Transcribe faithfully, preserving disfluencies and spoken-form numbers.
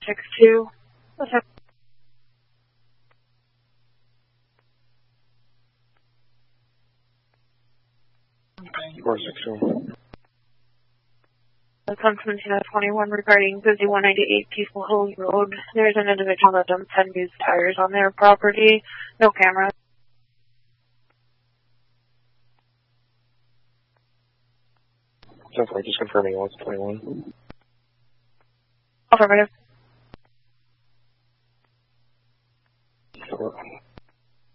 six two. What's up? four six two. Conference twenty-one regarding busy one ninety-eight Peaceful Hills Road. There's an individual that dumped ten used tires on their property. No camera. Definitely just confirming it's twenty-one. Affirmative.